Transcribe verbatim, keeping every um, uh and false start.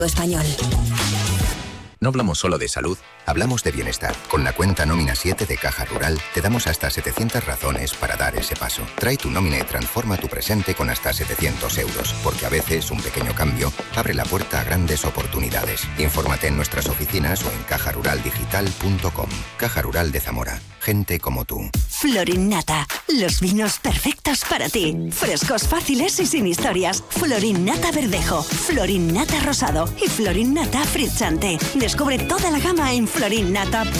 Español. No hablamos solo de salud, hablamos de bienestar. Con la cuenta Nómina siete de Caja Rural te damos hasta setecientas razones para dar ese paso. Trae tu nómina y transforma tu presente con hasta setecientos euros, porque a veces un pequeño cambio abre la puerta a grandes oportunidades. Infórmate en nuestras oficinas o en caja rural digital punto com. Caja Rural de Zamora. Gente como tú. Florinnata, los vinos perfectos para ti. Frescos, fáciles y sin historias. Florinnata Verdejo, Florinnata Rosado y Florinnata Frizzante. Descubre toda la gama en florinnata